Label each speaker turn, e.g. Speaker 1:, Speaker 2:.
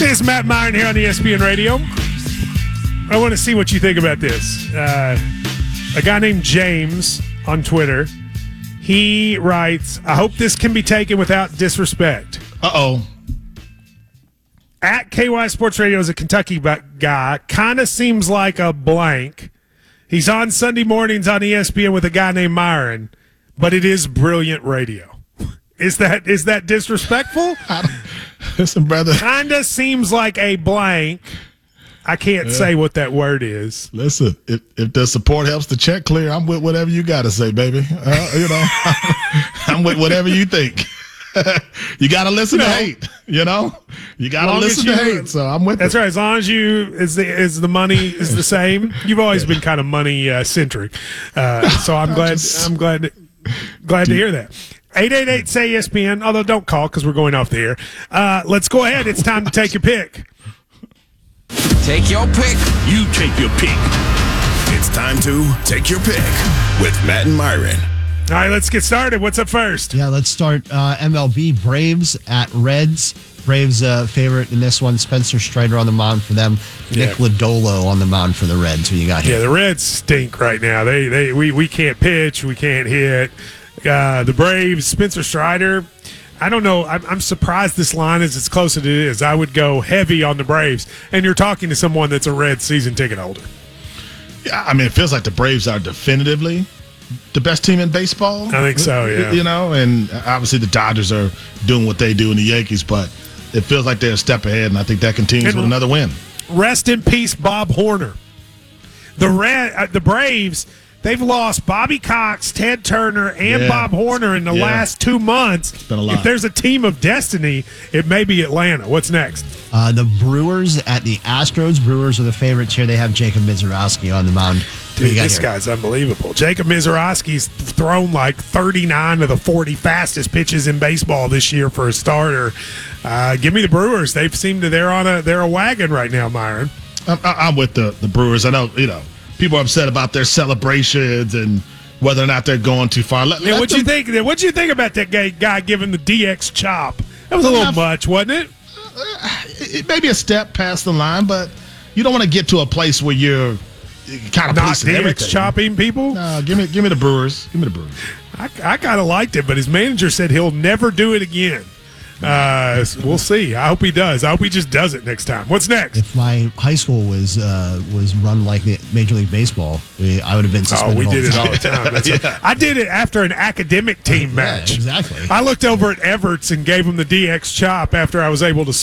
Speaker 1: It's Matt Myron here on ESPN Radio. I want to see what you think about this. A guy named James on Twitter, he writes, I hope this can be taken without disrespect.
Speaker 2: Uh-oh.
Speaker 1: At KY Sports Radio is a Kentucky guy. Kind of seems like a blank. He's on Sunday mornings on ESPN with a guy named Myron, but it is brilliant radio. Is that disrespectful?
Speaker 2: Listen, brother.
Speaker 1: Kind of seems like a blank. I can't say what that word is.
Speaker 2: Listen, if the support helps the check clear, I'm with whatever you got to say, baby. I'm with whatever you think. You got to listen to hate, You got to listen to hate, so I'm with
Speaker 1: That's
Speaker 2: it.
Speaker 1: right. As long as the money is the same. You've always been kind of money centric. So I'm glad to hear that. 888-SAY-ESPN, although don't call because we're going off the air. Let's go ahead. It's time to take your pick.
Speaker 3: Take your pick.
Speaker 4: You take your pick. It's time to take your pick with Matt and Myron.
Speaker 1: All right, let's get started. What's up first?
Speaker 5: Yeah, let's start MLB. Braves at Reds. Braves favorite in this one. Spencer Strider on the mound for them. Nick Lodolo on the mound for the Reds. Who you got here?
Speaker 1: Yeah, the Reds stink right now. We can't pitch. We can't hit. The Braves, Spencer Strider, I don't know. I'm surprised this line is as close as it is. I would go heavy on the Braves. And you're talking to someone that's a Reds season ticket holder.
Speaker 2: Yeah, I mean, it feels like the Braves are definitively the best team in baseball.
Speaker 1: I think so, yeah.
Speaker 2: And obviously the Dodgers are doing what they do in the Yankees, but it feels like they're a step ahead, and I think that continues with another win.
Speaker 1: Rest in peace, Bob Horner. The Braves, they've lost Bobby Cox, Ted Turner, and Bob Horner in the last 2 months.
Speaker 2: It's been a lot.
Speaker 1: If there's a team of destiny, it may be Atlanta. What's next?
Speaker 5: The Brewers at the Astros. Brewers are the favorites here. They have Jacob Mizorowski on the mound.
Speaker 1: Dude, this guy's unbelievable. Jacob Mizorowski's thrown like 39 of the 40 fastest pitches in baseball this year for a starter. Give me the Brewers. They've seemed to they're a wagon right now, Myron.
Speaker 2: I'm with the Brewers. I know, people are upset about their celebrations and whether or not they're going too far.
Speaker 1: What'd you think about that guy giving the DX chop? That was a little much, wasn't it?
Speaker 2: It may be a step past the line, but you don't want to get to a place where you're kind of
Speaker 1: not
Speaker 2: policing
Speaker 1: DX
Speaker 2: everything.
Speaker 1: chopping people.
Speaker 2: No, give me the Brewers. Give me the Brewers.
Speaker 1: I kind of liked it, but his manager said he'll never do it again. We'll see. I hope he does. I hope he just does it next time. What's next?
Speaker 5: If my high school was run like Major League Baseball, I would have been suspended.
Speaker 1: We did it all the
Speaker 5: time.
Speaker 1: time. I did it after an academic team match.
Speaker 5: Exactly.
Speaker 1: I looked over at Everett's and gave him the DX chop after I was able to